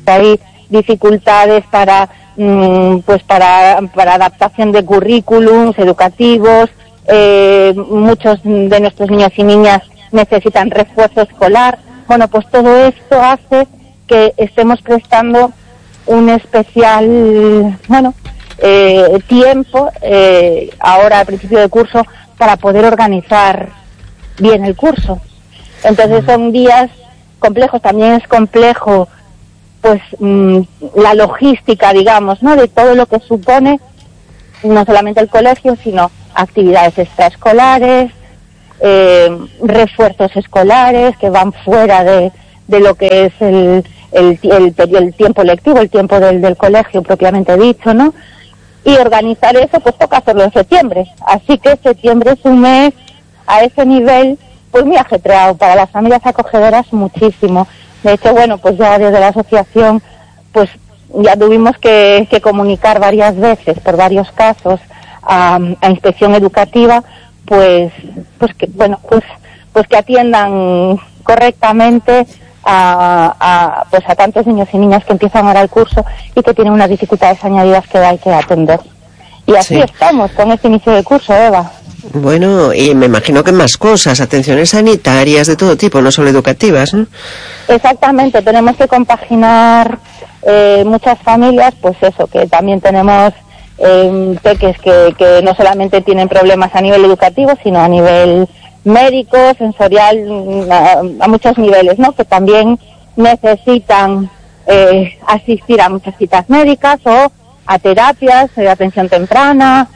que hay dificultades para adaptación de currículums educativos, muchos de nuestros niños y niñas necesitan refuerzo escolar. Bueno, pues todo esto hace que estemos prestando un especial, tiempo, ahora al principio de curso, para poder organizar bien el curso. Entonces son días complejos. También es complejo, pues, la logística, digamos, ¿no?, de todo lo que supone no solamente el colegio, sino actividades extraescolares, refuerzos escolares que van fuera de lo que es el tiempo lectivo, el tiempo del colegio propiamente dicho, ¿no? Y organizar eso, pues toca hacerlo en septiembre. Así que septiembre es un mes a ese nivel, pues muy ajetreado para las familias acogedoras, muchísimo. De hecho, bueno, pues ya desde la asociación, pues ya tuvimos que comunicar varias veces, por varios casos, a Inspección Educativa, pues que atiendan correctamente a tantos niños y niñas que empiezan ahora el curso y que tienen unas dificultades añadidas que hay que atender. Y así estamos con este inicio de curso, Eva. Bueno, y me imagino que más cosas, atenciones sanitarias de todo tipo, no solo educativas, ¿no? Exactamente, tenemos que compaginar muchas familias, pues eso, que también tenemos peques que no solamente tienen problemas a nivel educativo, sino a nivel médico, sensorial, a muchos niveles, ¿no?, que también necesitan asistir a muchas citas médicas o a terapias de atención temprana,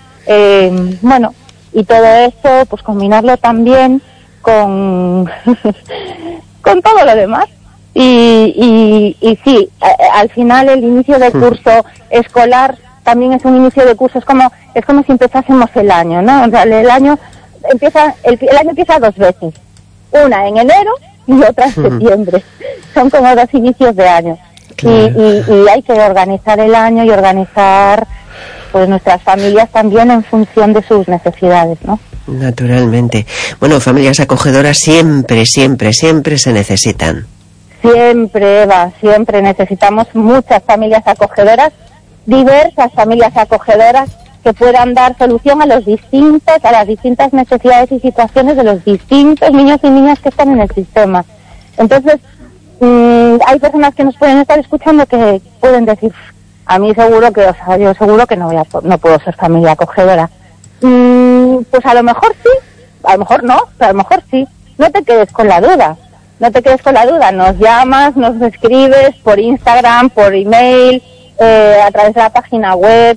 y todo eso, pues combinarlo también con con todo lo demás. Y sí, al final el inicio de curso escolar también es un inicio de curso, es como si empezásemos el año, ¿no? O sea, el año empieza dos veces, una en enero y otra en septiembre. Son como dos inicios de año. Y hay que organizar el año y organizar, pues, nuestras familias también en función de sus necesidades, ¿no? Naturalmente. Bueno, familias acogedoras siempre se necesitan. Siempre, Eva, siempre necesitamos muchas familias acogedoras, diversas familias acogedoras que puedan dar solución a las distintas necesidades y situaciones de los distintos niños y niñas que están en el sistema. Entonces, hay personas que nos pueden estar escuchando que pueden decir, a mí seguro que, yo seguro que no puedo ser familia acogedora. Pues a lo mejor sí, a lo mejor no, pero a lo mejor sí. No te quedes con la duda, nos llamas, nos escribes por Instagram, por email, a través de la página web,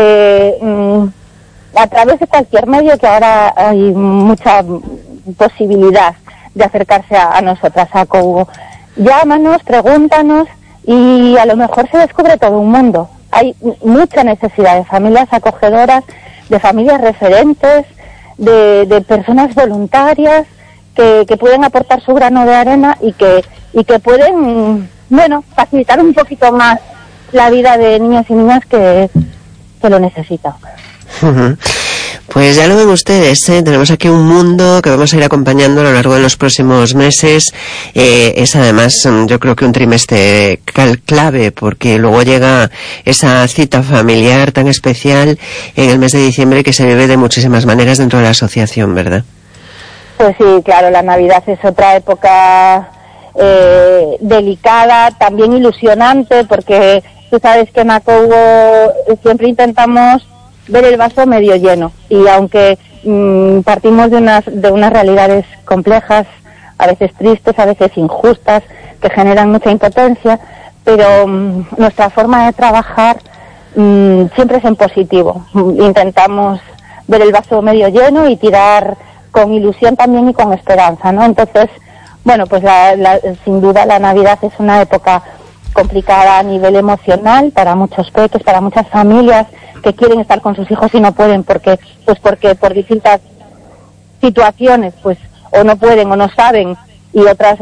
a través de cualquier medio, que ahora hay mucha posibilidad de acercarse a nosotras, a COUGO. Llámanos, pregúntanos y a lo mejor se descubre todo un mundo. Hay mucha necesidad de familias acogedoras, de familias referentes, de personas voluntarias que pueden aportar su grano de arena y que pueden, facilitar un poquito más la vida de niños y niñas que lo necesitan. Pues ya lo ven ustedes, tenemos aquí un mundo que vamos a ir acompañando a lo largo de los próximos meses. Es además, yo creo que un trimestre clave, porque luego llega esa cita familiar tan especial en el mes de diciembre que se vive de muchísimas maneras dentro de la asociación, ¿verdad? Pues sí, claro, la Navidad es otra época delicada, también ilusionante, porque tú sabes que en ACOUGO siempre intentamos ver el vaso medio lleno, y aunque partimos de unas realidades complejas, a veces tristes, a veces injustas, que generan mucha impotencia, pero nuestra forma de trabajar siempre es en positivo. Intentamos ver el vaso medio lleno y tirar con ilusión también y con esperanza, ¿no? Entonces, pues sin duda la Navidad es una época complicada a nivel emocional para muchos peques, para muchas familias que quieren estar con sus hijos y no pueden porque por distintas situaciones, pues, o no pueden o no saben, y otras,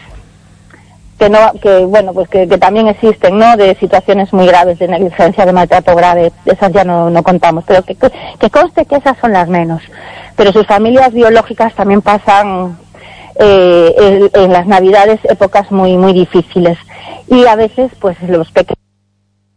que también existen, ¿no?, de situaciones muy graves de negligencia, de maltrato grave. Esas ya no contamos, pero que conste que esas son las menos. Pero sus familias biológicas también pasan en las Navidades épocas muy muy difíciles, y a veces pues los pequeños